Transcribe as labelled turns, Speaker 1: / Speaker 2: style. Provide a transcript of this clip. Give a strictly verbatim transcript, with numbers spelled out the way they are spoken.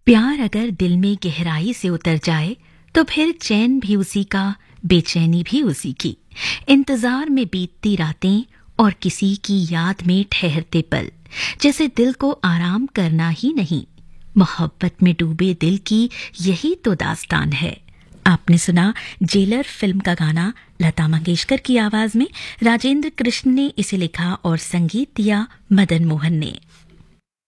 Speaker 1: प्यार अगर दिल में गहराई से उतर जाए तो फिर चैन भी उसी का, बेचैनी भी उसी की। इंतजार में बीतती रातें और किसी की याद में ठहरते पल, जैसे दिल को आराम करना ही नहीं। मोहब्बत में डूबे दिल की यही तो दास्तान है। आपने सुना जेलर फिल्म का गाना लता मंगेशकर की आवाज में। राजेंद्र कृष्ण ने इसे लिखा और संगीत दिया मदन मोहन ने।